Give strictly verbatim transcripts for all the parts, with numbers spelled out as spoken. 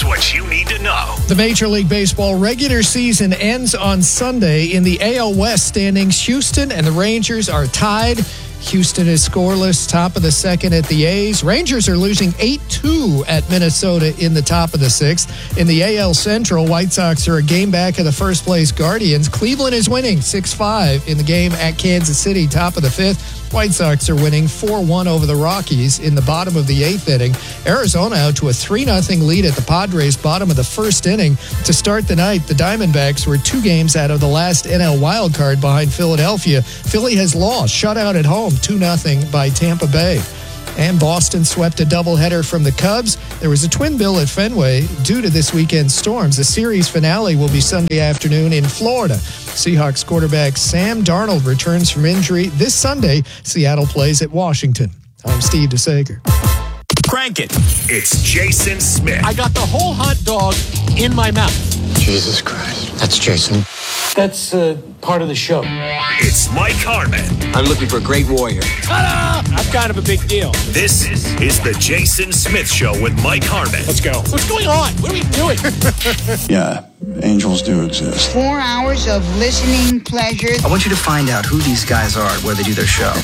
what you need to know. The Major League Baseball regular season ends on Sunday. In the A L West standings, Houston and the Rangers are tied. Houston is scoreless, top of the second at the A's. Rangers are losing eight two at Minnesota in the top of the sixth. In the A L Central, White Sox are a game back of the first-place Guardians. Cleveland is winning six five in the game at Kansas City, top of the fifth. White Sox are winning four one over the Rockies in the bottom of the eighth inning. Arizona out to a three nothing lead at the Padres, bottom of the first inning. To start the night, the Diamondbacks were two games out of the last N L wildcard behind Philadelphia. Philly has lost, shut out at home, two nothing by Tampa Bay. And Boston swept a doubleheader from the Cubs. There was a twin bill at Fenway due to this weekend's storms. The series finale will be Sunday afternoon in Florida. Seahawks quarterback Sam Darnold returns from injury this Sunday. Seattle plays at Washington. I'm Steve DeSager. Crank it. It's Jason Smith. I got the whole hot dog in my mouth. Jesus Christ. That's Jason. That's uh, part of the show. It's Mike Harmon. I'm looking for a great warrior. Ta-da! I'm kind of a big deal. This is the Jason Smith Show with Mike Harmon. Let's go. What's going on? What are we doing? Yeah, angels do exist. Four hours of listening pleasure. I want you to find out who these guys are and where they do their show.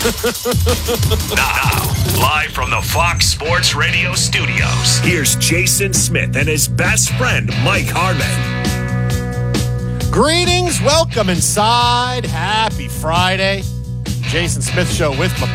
Now, live from the Fox Sports Radio studios, here's Jason Smith and his best friend, Mike Harmon. Greetings, welcome inside. Happy Friday. Jason Smith Show with my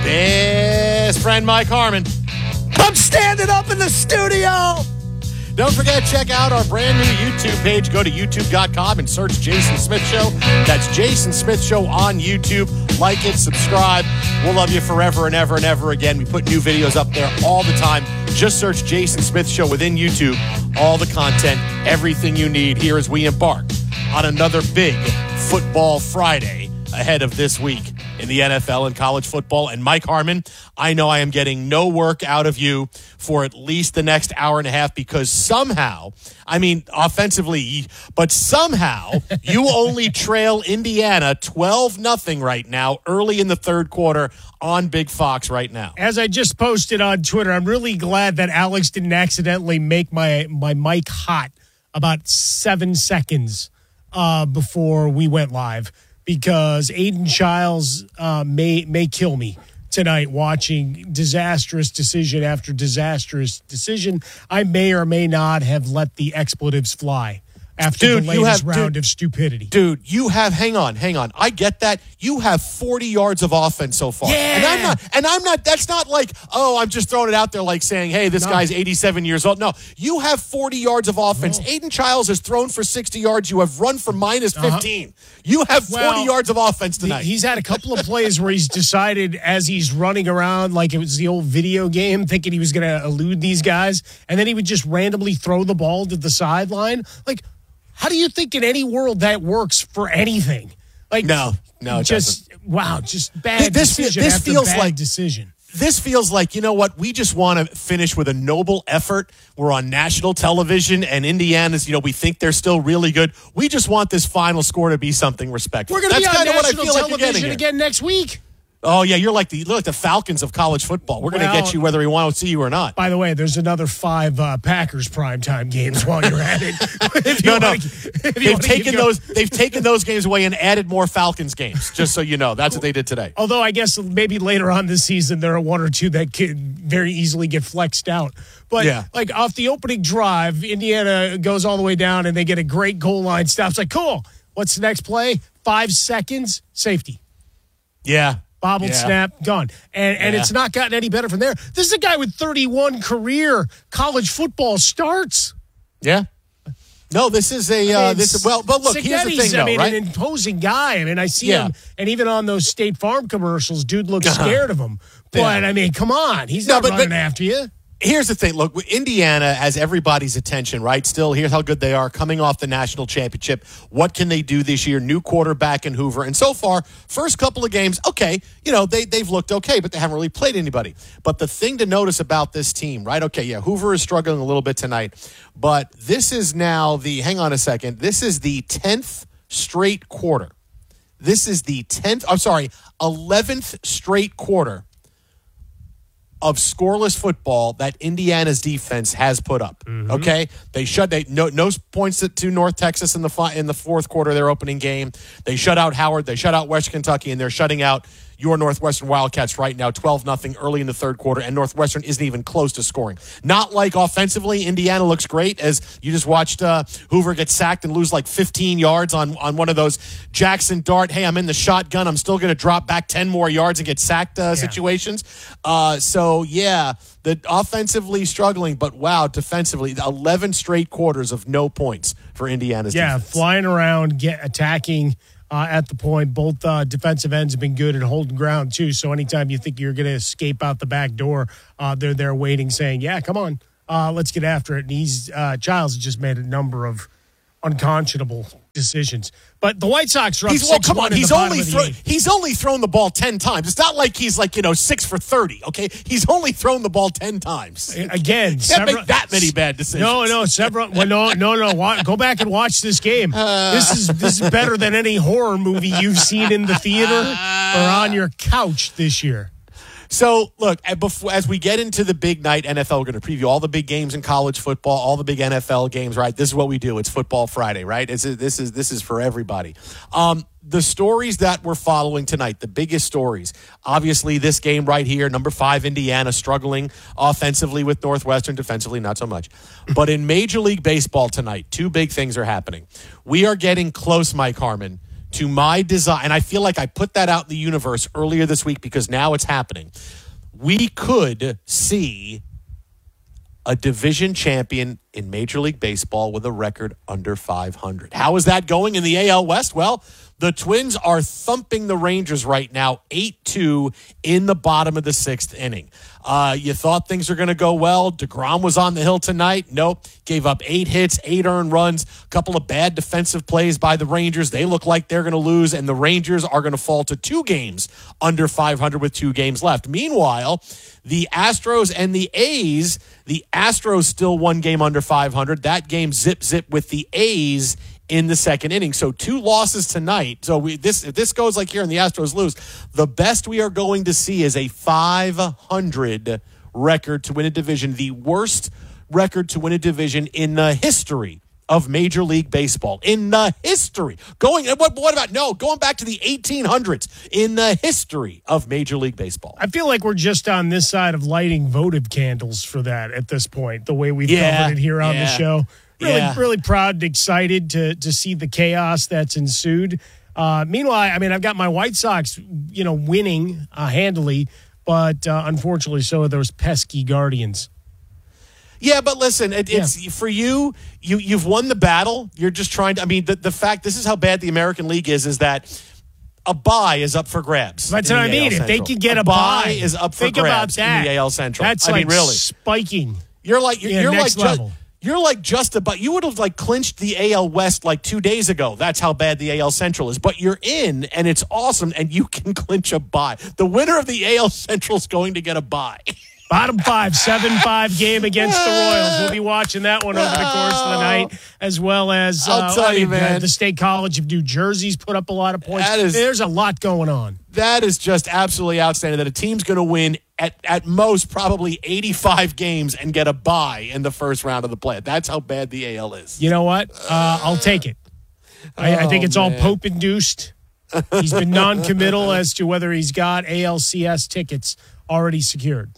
best friend, Mike Harmon. I'm standing up in the studio. Don't forget, check out our brand new YouTube page. Go to youtube dot com and search Jason Smith Show. That's Jason Smith Show on YouTube. Like it, subscribe. We'll love you forever and ever and ever again. We put new videos up there all the time. Just search Jason Smith Show within YouTube. All the content, everything you need here as we embark on another big football Friday ahead of this week in the N F L and college football. And Mike Harmon, I know I am getting no work out of you for at least the next hour and a half because somehow, I mean, offensively, but somehow you only trail Indiana twelve nothing right now, early in the third quarter on Big Fox right now. As I just posted on Twitter, I'm really glad that Alex didn't accidentally make my, my mic hot about seven seconds uh, before we went live. Because Aiden Childs uh, may may kill me tonight watching disastrous decision after disastrous decision. I may or may not have let the expletives fly after dude, the latest you have, round dude, of stupidity. Dude, you have, hang on, hang on. I get that. You have forty yards of offense so far. Yeah. And I'm not, and I'm not, that's not like, oh, I'm just throwing it out there like saying, hey, this no. guy's eighty-seven years old. No, you have forty yards of offense. No. Aiden Childs has thrown for sixty yards. You have run for minus fifteen. Uh-huh. You have forty well, yards of offense tonight. He's had a couple of plays where he's decided as he's running around like it was the old video game, thinking he was going to elude these guys, and then he would just randomly throw the ball to the sideline. Like, how do you think in any world that works for anything? Like, no, no, it just doesn't. Wow, just bad this, decision. This after feels bad like decision. This feels like, you know what, we just want to finish with a noble effort. We're on national television, and Indiana's, you know, we think they're still really good. We just want this final score to be something respectful. We're going to be on national what I feel like television again next week. Oh, yeah, you're like the you're like the Falcons of college football. We're well, going to get you whether we want to see you or not. By the way, there's another five uh, Packers primetime games while you're at it. no, no. To, they've taken those they've taken those games away and added more Falcons games, just so you know. That's what they did today. Although I guess maybe later on this season there are one or two that could very easily get flexed out. But yeah. like off the opening drive, Indiana goes all the way down and they get a great goal line stop. It's like, cool. What's the next play? Five seconds, safety. Yeah. Bobbled yeah. snap, gone. And and yeah. it's not gotten any better from there. This is a guy with thirty-one career college football starts. Yeah. No, this is a, uh, I mean, this, well, but look, here's the thing, though, I mean, right? an imposing guy. I mean, I see yeah. him, and even on those State Farm commercials, dude looks uh-huh. scared of him. But, yeah. I mean, come on. He's not no, but, running but, after you. Here's the thing. Look, Indiana has everybody's attention, right? Still, here's how good they are coming off the national championship. What can they do this year? New quarterback in Hoover. And so far, first couple of games, okay, you know, they, they've looked okay, but they haven't really played anybody. But the thing to notice about this team, right? Okay, yeah, Hoover is struggling a little bit tonight. But this is now the, hang on a second, this is the tenth straight quarter. This is the tenth, I'm sorry, eleventh straight quarter of scoreless football that Indiana's defense has put up. Mm-hmm. Okay, they shut they no no points to, to North Texas in the fi- in the fourth quarter of their opening game. They shut out Howard. They shut out West Kentucky, and they're shutting out your Northwestern Wildcats right now, twelve nothing early in the third quarter, and Northwestern isn't even close to scoring. Not like offensively, Indiana looks great, as you just watched uh, Hoover get sacked and lose like fifteen yards on, on one of those Jackson Dart, hey, I'm in the shotgun, I'm still going to drop back ten more yards and get sacked uh, yeah. situations. Uh, so, yeah, the offensively struggling, but wow, defensively, eleven straight quarters of no points for Indiana's yeah, defense. Yeah, flying around, get attacking. Uh, at the point, both uh, defensive ends have been good at holding ground, too. So anytime you think you're going to escape out the back door, uh, they're there waiting, saying, yeah, come on, uh, let's get after it. And he's, uh, Childs has just made a number of unconscionable decisions. But the White Sox are up he's, well, six come one on. He's only, thro- eighth. he's only thrown the ball ten times. It's not like he's like, you know, six for thirty, okay? He's only thrown the ball ten times. Again, can't several, make that many bad decisions. No, no, several. Well, no, no, no. Wa- go back and watch this game. Uh, this is this is better than any horror movie you've seen in the theater or on your couch this year. So, look, as we get into the big night N F L, we're going to preview all the big games in college football, all the big N F L games, right? This is what we do. It's Football Friday, right? It's, this is this is for everybody. Um, the stories that we're following tonight, the biggest stories, obviously this game right here, number five, Indiana, struggling offensively with Northwestern, defensively not so much. But in Major League Baseball tonight, two big things are happening. We are getting close, Mike Harmon, to my desire, and I feel like I put that out in the universe earlier this week because now it's happening. We could see a division champion in Major League Baseball with a record under five hundred. How is that going in the A L West? Well, the Twins are thumping the Rangers right now, eight two in the bottom of the sixth inning. Uh, you thought things were going to go well. DeGrom was on the hill tonight. Nope. Gave up eight hits, eight earned runs, a couple of bad defensive plays by the Rangers. They look like they're going to lose, and the Rangers are going to fall to two games under five hundred with two games left. Meanwhile, the Astros and the A's, the Astros still one game under five hundred. That game zip, zip with the A's in the second inning. So two losses tonight. So we, this if this goes like here and the Astros lose, the best we are going to see is a five hundred record to win a division, the worst record to win a division in the history of Major League Baseball. In the history. Going what what about no, going back to the eighteen hundreds in the history of Major League Baseball. I feel like we're just on this side of lighting votive candles for that at this point, the way we've yeah, covered it here on yeah. the show. Really, yeah. really proud and excited to to see the chaos that's ensued. Uh, meanwhile, I mean, I've got my White Sox, you know, winning uh, handily, but uh, unfortunately, so are those pesky Guardians. Yeah, but listen, it, it's yeah. for you. You you've won the battle. You're just trying to. I mean, the the fact this is how bad the American League is. Is that a bye is up for grabs? That's what I mean. If they can get a, a bye, bye is up for think grabs about that. in the A L Central. That's I like mean, really spiking. You're like you're, yeah, you're like next just, level. You're like just about. You would have like clinched the A L West like two days ago. That's how bad the A L Central is. But you're in, and it's awesome, and you can clinch a bye. The winner of the A L Central is going to get a bye. Bottom five, seven five game against the Royals. We'll be watching that one over the course of the night, as well as I'll uh, tell I mean, you, man. the State College of New Jersey's put up a lot of points. That is, There's a lot going on. That is just absolutely outstanding that a team's going to win at, at most probably eighty-five games and get a bye in the first round of the play. That's how bad the A L is. You know what? Uh, I'll take it. I, oh, I think it's man. all Pope-induced. He's been non-committal as to whether he's got A L C S tickets already secured.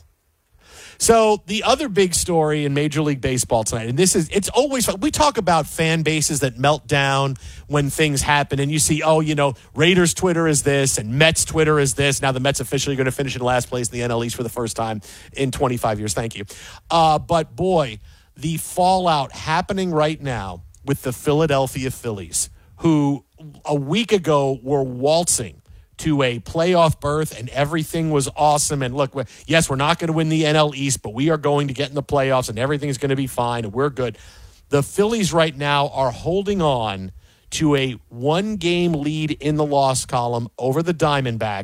So the other big story in Major League Baseball tonight, and this is, it's always fun. We talk about fan bases that melt down when things happen, and you see, oh, you know, Raiders Twitter is this, and Mets Twitter is this. Now the Mets officially going to finish in last place in the N L East for the first time in twenty-five years. Thank you. Uh, but boy, the fallout happening right now with the Philadelphia Phillies, who a week ago were waltzing to a playoff berth, and everything was awesome. And look, yes, we're not going to win the N L East, but we are going to get in the playoffs, and everything's going to be fine, and we're good. The Phillies right now are holding on to a one-game lead in the loss column over the Diamondbacks,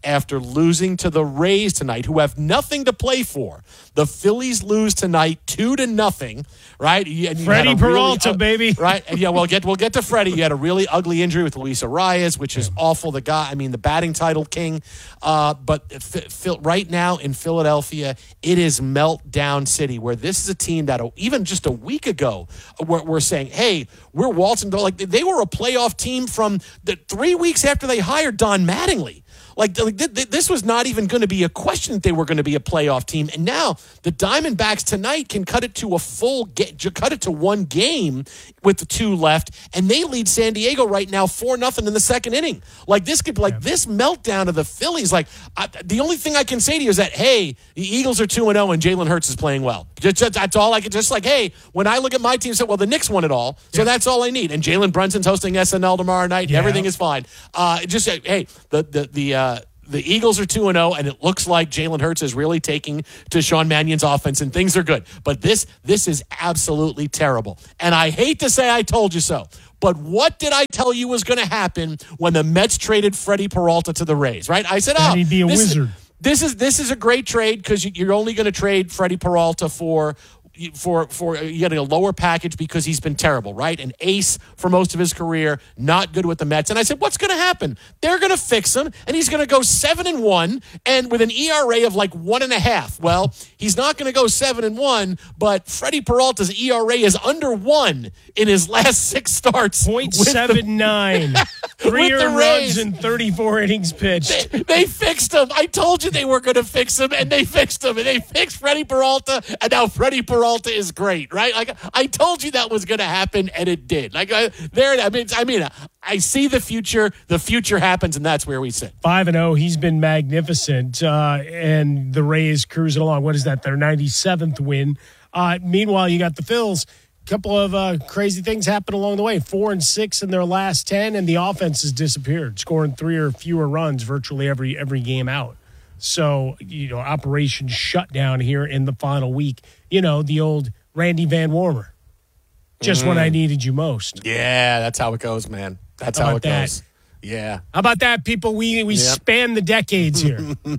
after losing to the Rays tonight, who have nothing to play for. The Phillies lose tonight two to nothing, right? You, you Freddie Peralta, really, uh, baby. Right? And yeah, we'll get we'll get to Freddie. You had a really ugly injury with Luis Arias, which is awful. The guy, I mean, the batting title king. Uh, but f- f- right now in Philadelphia, it is meltdown city, where this is a team that even just a week ago we're, we're saying, hey, we're waltzing. Like they were a playoff team from the three weeks after they hired Don Mattingly. Like, like th- th- this was not even going to be a question that they were going to be a playoff team. And now the Diamondbacks tonight can cut it to a full ga- cut it to one game with the two left, and they lead San Diego right now four nothing in the second inning. Like this could like yeah. this meltdown of the Phillies. Like I, the only thing I can say to you is that hey, the Eagles are two and zero, and Jalen Hurts is playing well. Just, just, that's all I can. Just like hey, when I look at my team, say well the Knicks won it all, so yeah. that's all I need. And Jalen Brunson's hosting S N L tomorrow night. Yeah. Everything is fine. Uh, just hey, the the the. Uh, The Eagles are two and oh, and it looks like Jalen Hurts is really taking to Sean Mannion's offense, and things are good. But this this is absolutely terrible. And I hate to say I told you so, but what did I tell you was going to happen when the Mets traded Freddie Peralta to the Rays, right? I said, oh, he'd be a this wizard. Is, this, is, this is a great trade because you're only going to trade Freddie Peralta for – for for getting a lower package because he's been terrible, right? An ace for most of his career, not good with the Mets. And I said, what's going to happen? They're going to fix him, and he's going to go seven and one, and with an E R A of like one and a half. Well, he's not going to go seven and one, but Freddie Peralta's E R A is under one in his last six starts. Point seven nine, three earned runs and thirty-four innings pitched. They, they fixed him. I told you they were going to fix him, and they fixed him, and they fixed Freddie Peralta, and now Freddie Peralta. Peralta is great, right? Like I told you that was going to happen, and it did. Like I, there, I mean, I mean, I see the future. The future happens, and that's where we sit. Five and zero. He's been magnificent, uh, and the Rays cruising along. What is that? Their ninety-seventh win. Uh, meanwhile, you got the Phils. A couple of uh, crazy things happen along the way. Four and six in their last ten, and the offense has disappeared, scoring three or fewer runs virtually every every game out. So, you know, Operation Shutdown here in the final week. You know, the old Randy Van Warmer. Just mm. when I needed you most. Yeah, that's how it goes, man. That's how, how it that? goes. Yeah. How about that, people? We we yep. span the decades here.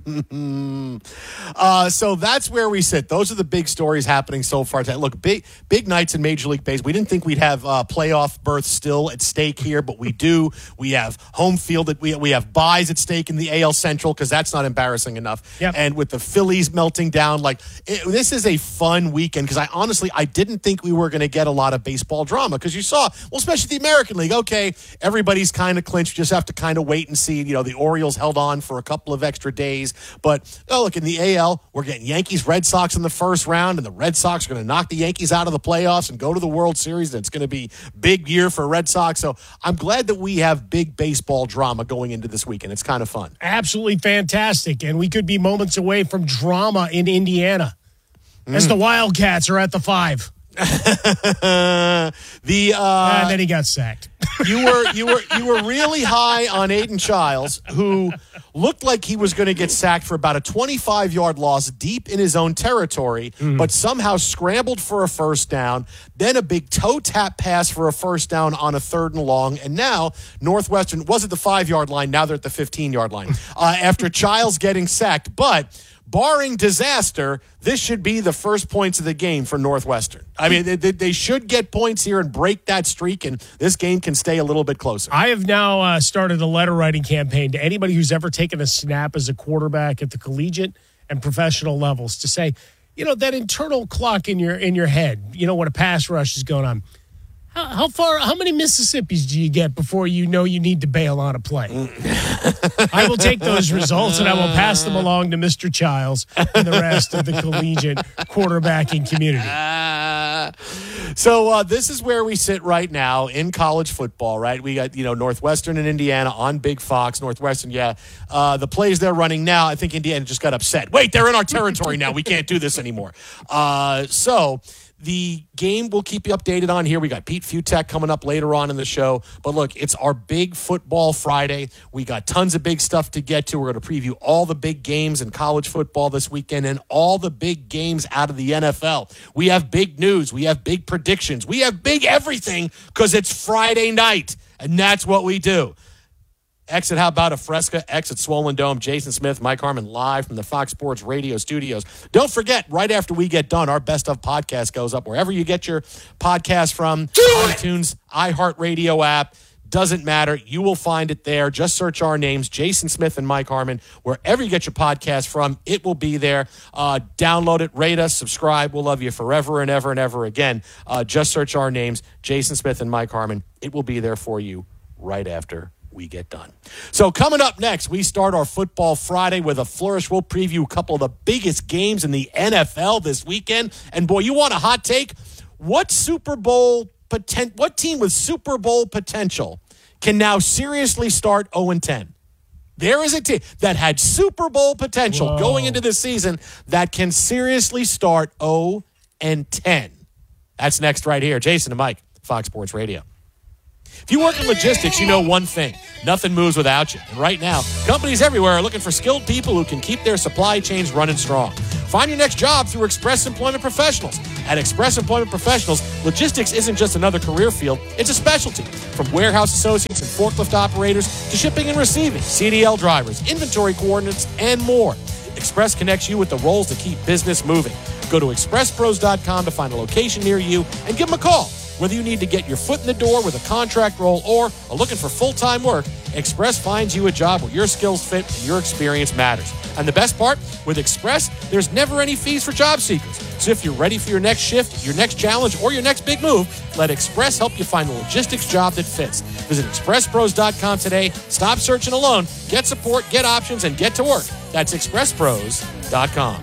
uh, so that's where we sit. Those are the big stories happening so far. Look, big big nights in Major League Baseball. We didn't think we'd have uh, playoff berths still at stake here, but we do. We have home field. At, we, we have buys at stake in the A L Central because that's not embarrassing enough. Yep. And with the Phillies melting down, like it, this is a fun weekend because I honestly, I didn't think we were going to get a lot of baseball drama because you saw, well, especially the American League. Okay, everybody's kind of clinched. Just have to kind of wait and see. You know, the Orioles held on for a couple of extra days. But, oh, look, in the A L, we're getting Yankees, Red Sox in the first round, and the Red Sox are going to knock the Yankees out of the playoffs and go to the World Series, and it's going to be big year for Red Sox. So I'm glad that we have big baseball drama going into this weekend. It's kind of fun. Absolutely fantastic. And we could be moments away from drama in Indiana mm. as the Wildcats are at the five. the uh, and then he got sacked. you were you were you were really high on Aiden Childs, who looked like he was going to get sacked for about a twenty-five yard loss deep in his own territory, mm. but somehow scrambled for a first down, then a big toe tap pass for a first down on a third and long, and now Northwestern was at the five yard line. Now they're at the fifteen yard line uh, after Childs getting sacked, but. Barring disaster, this should be the first points of the game for Northwestern. I mean, they, they should get points here and break that streak, and this game can stay a little bit closer. I have now uh, started a letter writing campaign to anybody who's ever taken a snap as a quarterback at the collegiate and professional levels to say, you know, that internal clock in your in your head, you know, when a pass rush is going on. How, how far, how many Mississippis do you get before you know you need to bail on a play? I will take those results and I will pass them along to Mister Childs and the rest of the collegiate quarterbacking community. Uh, so uh, this is where we sit right now in college football, right? We got, you know, Northwestern and Indiana on Big Fox. Northwestern, yeah. Uh, the plays they're running now, I think Indiana just got upset. Wait, they're in our territory now. We can't do this anymore. Uh, so... The game we'll keep you updated on here. We got Pete Futek coming up later on in the show. But look, it's our big football Friday. We got tons of big stuff to get to. We're going to preview all the big games in college football this weekend and all the big games out of the N F L. We have big news. We have big predictions. We have big everything because it's Friday night, and that's what we do. Exit How About a Fresca, Exit Swollen Dome, Jason Smith, Mike Harmon live from the Fox Sports Radio studios. Don't forget, right after we get done, our Best of podcast goes up wherever you get your podcast from, iTunes, iHeartRadio app. Doesn't matter. You will find it there. Just search our names, Jason Smith and Mike Harmon. Wherever you get your podcast from, it will be there. Uh, download it, rate us, subscribe. We'll love you forever and ever and ever again. Uh, just search our names, Jason Smith and Mike Harmon. It will be there for you right after we get done. So coming up next, we start our Football Friday with a flourish. We'll preview a couple of the biggest games in the N F L this weekend. And boy, you want a hot take? What Super Bowl potent, what team with Super Bowl potential can now seriously start oh and ten? There is a team that had Super Bowl potential Whoa. going into this season that can seriously start oh and ten. That's next right here. Jason and Mike, Fox Sports Radio. If you work in logistics, you know one thing. Nothing moves without you. And right now, companies everywhere are looking for skilled people who can keep their supply chains running strong. Find your next job through Express Employment Professionals. At Express Employment Professionals, logistics isn't just another career field, it's a specialty. From warehouse associates and forklift operators to shipping and receiving, C D L drivers, inventory coordinates, and more. Express connects you with the roles that keep business moving. Go to express pros dot com to find a location near you and give them a call. Whether you need to get your foot in the door with a contract role or are looking for full-time work, Express finds you a job where your skills fit and your experience matters. And the best part, with Express, there's never any fees for job seekers. So if you're ready for your next shift, your next challenge, or your next big move, let Express help you find the logistics job that fits. Visit express pros dot com today. Stop searching alone. Get support, get options, and get to work. That's express pros dot com.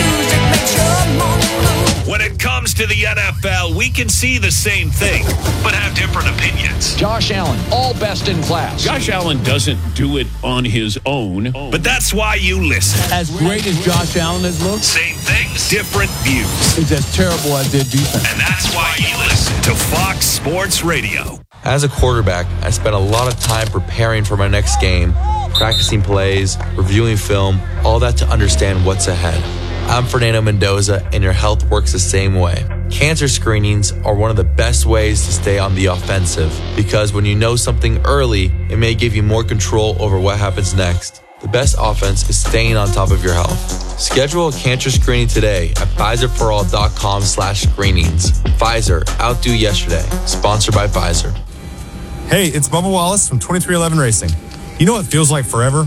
When it comes to the N F L, we can see the same thing, but have different opinions. Josh Allen, all best in class. Josh Allen doesn't do it on his own. But that's why you listen. As great as Josh Allen has looked, same things, different views. It's as terrible as their defense. And that's why you listen to Fox Sports Radio. As a quarterback, I spent a lot of time preparing for my next game, practicing plays, reviewing film, all that to understand what's ahead. I'm Fernando Mendoza, and your health works the same way. Cancer screenings are one of the best ways to stay on the offensive because when you know something early, it may give you more control over what happens next. The best offense is staying on top of your health. Schedule a cancer screening today at Pfizer for all dot com slash screenings. Pfizer, outdo yesterday. Sponsored by Pfizer. Hey, it's Bubba Wallace from twenty-three eleven Racing. You know what feels like forever?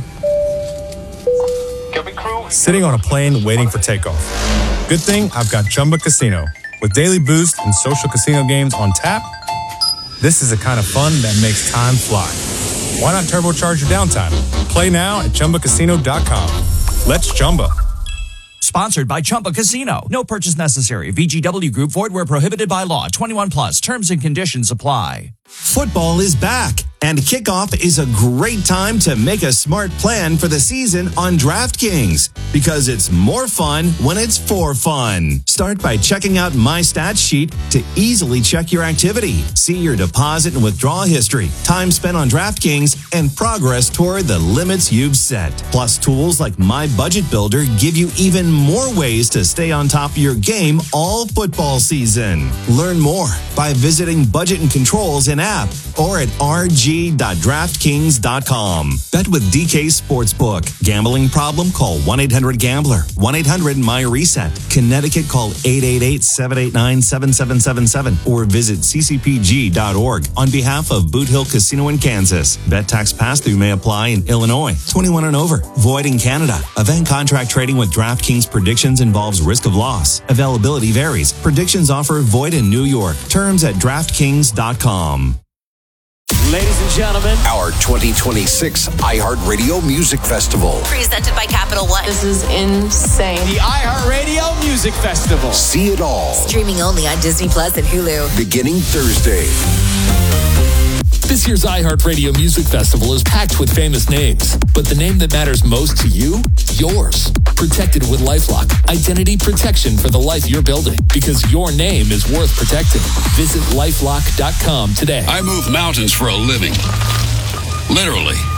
Sitting on a plane waiting for takeoff. Good thing I've got Chumba Casino. With daily boost and social casino games on tap, this is the kind of fun that makes time fly. Why not turbocharge your downtime? Play now at chumba casino dot com. Let's Chumba. Sponsored by Chumba Casino. No purchase necessary. V G W Group. Void where prohibited by law. twenty-one plus. Terms and conditions apply. Football is back, and kickoff is a great time to make a smart plan for the season on DraftKings because it's more fun when it's for fun. Start by checking out My Stats Sheet to easily check your activity, see your deposit and withdrawal history, time spent on DraftKings, and progress toward the limits you've set. Plus, tools like My Budget Builder give you even more ways to stay on top of your game all football season. Learn more by visiting Budget and Controls in app or at r g dot draft kings dot com. Bet with D K Sportsbook. Gambling problem? Call one eight hundred gambler. one eight hundred my reset. Connecticut, call eight eight eight, seven eight nine, seven seven seven seven or visit c c p g dot org on behalf of Boot Hill Casino in Kansas. Bet tax pass-through may apply in Illinois. twenty-one and over. Void in Canada. Event contract trading with DraftKings predictions involves risk of loss. Availability varies. Predictions offer void in New York. Terms at draft kings dot com. Ladies and gentlemen, our twenty twenty-six iHeartRadio Music Festival. Presented by Capital One. This is insane. The iHeartRadio Music Festival. See it all. Streaming only on Disney Plus and Hulu. Beginning Thursday. This year's iHeartRadio Music Festival is packed with famous names, but the name that matters most to you, yours. Protected with LifeLock, identity protection for the life you're building, because your name is worth protecting. Visit lifelock dot com today. I move mountains for a living. Literally.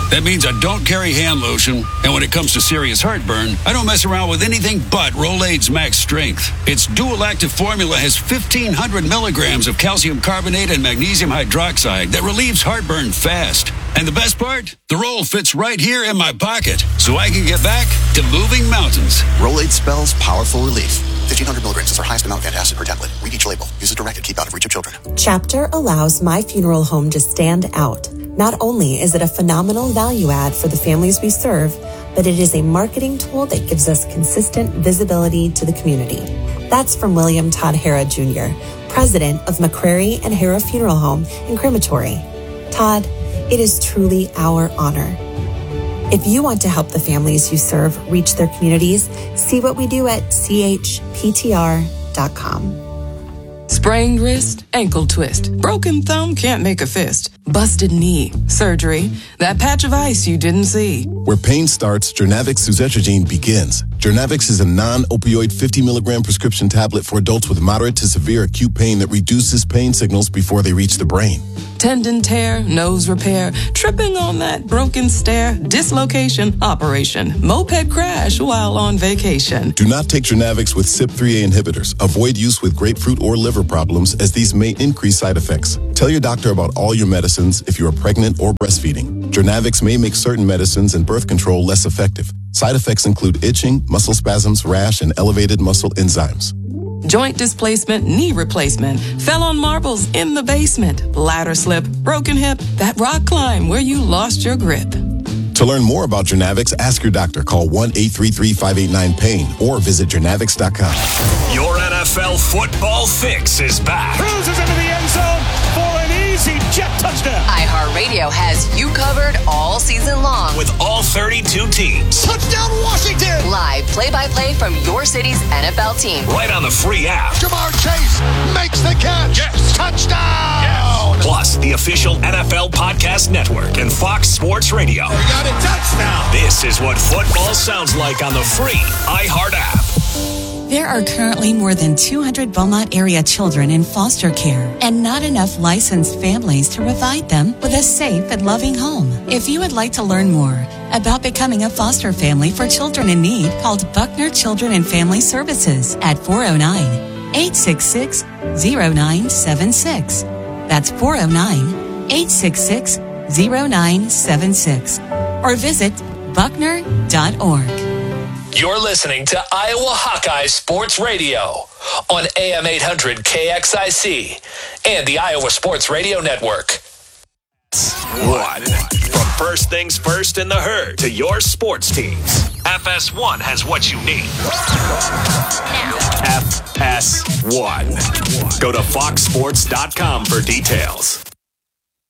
That means I don't carry hand lotion, and when it comes to serious heartburn, I don't mess around with anything but Rolaids Max Strength. Its dual-active formula has fifteen hundred milligrams of calcium carbonate and magnesium hydroxide that relieves heartburn fast. And the best part? The roll fits right here in my pocket, so I can get back to moving mountains. Rolaids spells powerful relief. fifteen hundred milligrams is our highest amount of antacid per tablet. Read each label. Use as directed. Keep out of reach of children. Chapter allows My Funeral Home to stand out. Not only is it a phenomenal value add for the families we serve, but it is a marketing tool that gives us consistent visibility to the community. That's from William Todd Hara Junior, president of McCrary and Hara Funeral Home and Crematory. Todd, it is truly our honor. If you want to help the families you serve reach their communities, see what we do at c h p t r dot com. Sprained wrist, ankle twist, broken thumb, can't make a fist, busted knee, surgery, that patch of ice you didn't see. Where pain starts, Jernavix suzetrigine begins. Jernavix is a non-opioid fifty milligram prescription tablet for adults with moderate to severe acute pain that reduces pain signals before they reach the brain. Tendon tear, nose repair, tripping on that broken stair, dislocation, operation, moped crash while on vacation. Do not take Jernavix with C Y P three A inhibitors. Avoid use with grapefruit or liver problems, as these may increase side effects. Tell your doctor about all your medicines if you are pregnant or breastfeeding. Jernavix may make certain medicines and birth control less effective. Side effects include itching, muscle spasms, rash, and elevated muscle enzymes. Joint displacement, knee replacement, fell on marbles in the basement, ladder slip, broken hip, that rock climb where you lost your grip. To learn more about Jernavix, ask your doctor. Call one eight three three, five eight nine, pain or visit Jernavix dot com. Your N F L football fix is back. Cruises into the end zone for an easy jet touchdown. iHeartRadio has you covered all season long with all thirty-two teams. Touchdown Washington! Live play-by-play from your city's N F L team. Right on the free app. Jamar Chase makes the catch. Yes. Touchdown! Yes. Plus, the official N F L Podcast Network and Fox Sports Radio. We got a touchdown! This is what football sounds like on the free iHeart app. There are currently more than two hundred Beaumont area children in foster care and not enough licensed families to provide them with a safe and loving home. If you would like to learn more about becoming a foster family for children in need, call Buckner Children and Family Services at four oh nine, eight six six, oh nine seven six. That's four oh nine, eight six six, oh nine seven six. Or visit buckner dot org. You're listening to Iowa Hawkeye Sports Radio on A M eight hundred K X I C and the Iowa Sports Radio Network. One. From first things first in the herd to your sports teams, F S one has what you need. F S one. Go to fox sports dot com for details.